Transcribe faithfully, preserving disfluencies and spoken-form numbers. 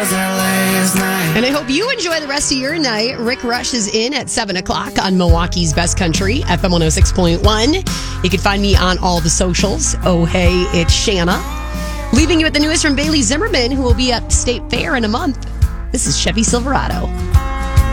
And I hope you enjoy the rest of your night. Rick Rush is in at seven o'clock on Milwaukee's Best Country, F M one oh six point one. You can find me on all the socials. Oh, hey, it's Shanna. Leaving you with the news from Bailey Zimmerman, who will be at State Fair in a month. This is Chevy Silverado.